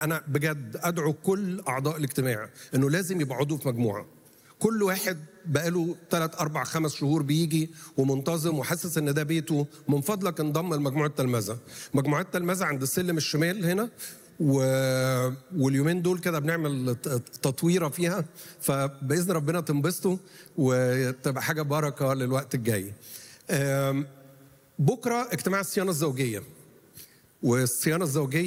أنا بجد أدعو كل أعضاء الاجتماع إنه لازم يبقى عضو في مجموعة. كل واحد بقاله 3 4 5 شهور بيجي ومنتظم وحاسس إن ده بيته، من فضلك انضم لمجموعة تلمذة. مجموعات تلمذة عند السلم الشمال هنا، واليومين دول كده بنعمل تطويرة فيها، فبإذن ربنا تنبسطوا وتبقى حاجة بركة للوقت الجاي. بكرة اجتماع الصيانة الزوجية، والصيانة الزوجية